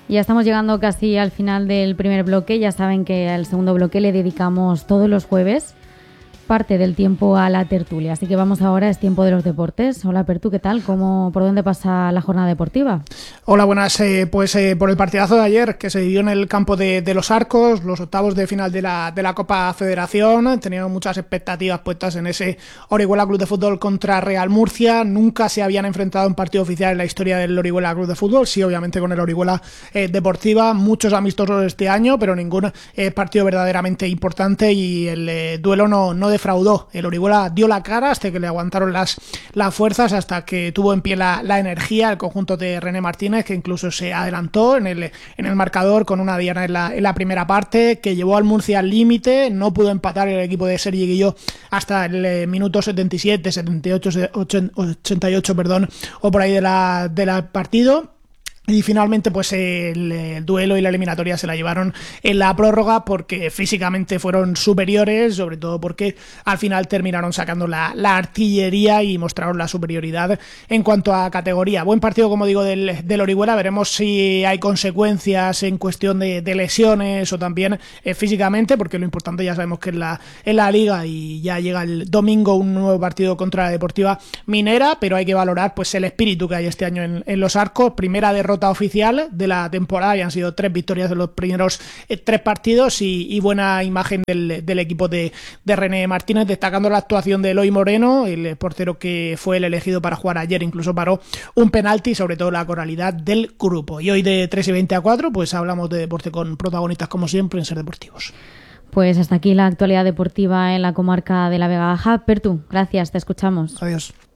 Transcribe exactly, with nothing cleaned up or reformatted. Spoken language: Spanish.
Ya estamos llegando casi al final del primer bloque. Ya saben que al segundo bloque le dedicamos todos los jueves parte del tiempo a la tertulia. Así que vamos ahora, es tiempo de los deportes. Hola Pertu, ¿qué tal? ¿Cómo, ¿Por dónde pasa la jornada deportiva? Hola, buenas. Eh, pues eh, por el partidazo de ayer que se dio en el campo de, de Los Arcos, los octavos de final de la, de la Copa Federación. Tenían muchas expectativas puestas en ese Orihuela Club de Fútbol contra Real Murcia. Nunca se habían enfrentado en partido oficial en la historia del Orihuela Club de Fútbol. Sí, obviamente con el Orihuela eh, Deportiva. Muchos amistosos este año, pero ningún eh, partido verdaderamente importante, y el eh, duelo no, no defraudó. El Orihuela dio la cara hasta que le aguantaron las, las fuerzas, hasta que tuvo en pie la, la energía el conjunto de René Martínez, que incluso se adelantó en el, en el marcador con una diana en la, en la primera parte, que llevó al Murcia al límite. No pudo empatar el equipo de Sergi Guilló hasta el eh, minuto setenta y siete, setenta y ocho, ochenta y ocho, perdón, o por ahí de la, de la partido. Y finalmente pues el, el duelo y la eliminatoria se la llevaron en la prórroga, porque físicamente fueron superiores, sobre todo porque al final terminaron sacando la, la artillería y mostraron la superioridad en cuanto a categoría. Buen partido, como digo, del, del Orihuela. Veremos si hay consecuencias en cuestión de, de lesiones o también eh, físicamente, porque lo importante ya sabemos que es la, en la Liga, y ya llega el domingo un nuevo partido contra la Deportiva Minera, pero hay que valorar pues el espíritu que hay este año en, en Los Arcos. Primera derrota oficial de la temporada, y han sido tres victorias de los primeros eh, tres partidos, y, y buena imagen del, del equipo de, de René Martínez, destacando la actuación de Eloy Moreno, el portero que fue el elegido para jugar ayer, incluso paró un penalti, y sobre todo la coralidad del grupo. Y hoy de tres y veinte a cuatro pues hablamos de deporte con protagonistas como siempre en Ser Deportivos. Pues hasta aquí la actualidad deportiva en la comarca de la Vega Baja. Pertu, gracias, te escuchamos. Adiós.